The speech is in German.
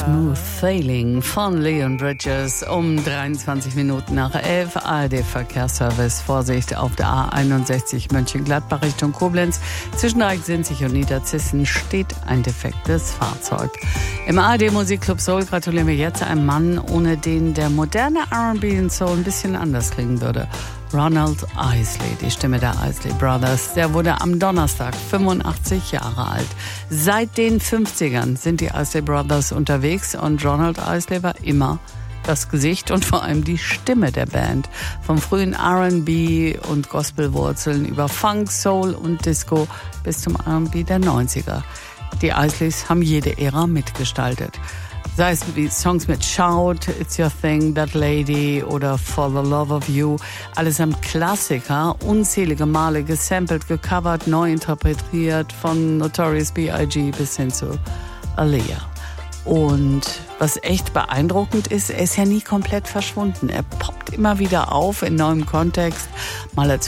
Smooth Sailing von Leon Bridges um 23 Minuten nach 11. ARD-Verkehrsservice. Vorsicht auf der A61 Mönchengladbach Richtung Koblenz. Zwischen Reich-Sinzig und Niederzissen steht ein defektes Fahrzeug. Im ARD-Musikclub Soul gratulieren wir jetzt einem Mann, ohne den der moderne R&B und Soul ein bisschen anders klingen würde. Ronald Isley, die Stimme der Isley Brothers, der wurde am Donnerstag 85 Jahre alt. Seit den 50ern sind die Isley Brothers unterwegs und Ronald Isley war immer das Gesicht und vor allem die Stimme der Band. Vom frühen R&B und Gospelwurzeln über Funk, Soul und Disco bis zum R&B der 90er. Die Isleys haben jede Ära mitgestaltet. Sei es wie Songs mit Shout, It's Your Thing, That Lady oder For the Love of You. Allesamt Klassiker, unzählige Male gesampelt, gecovert, neu interpretiert, von Notorious B.I.G. bis hin zu Aaliyah. Und was echt beeindruckend ist, er ist ja nie komplett verschwunden. Er poppt immer wieder auf in neuem Kontext, mal als